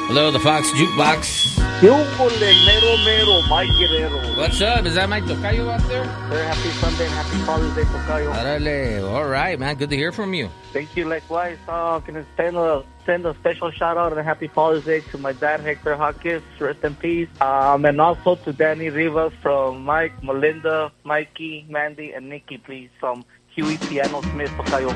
Hello, the Fox Jukebox. Mero, Mike Guerrero. What's up? Is that my tocayo out there? Very happy Sunday and happy Father's Day, tocayo. Arale. All right, man. Good to hear from you. Thank you, likewise. Can I send a special shout out and a happy Father's Day to my dad, Hector Hawkins. Rest in peace. And also to Danny Rivas from Mike, Melinda, Mikey, Mandy, and Nikki, please, from Huey Piano Smith, tocayo.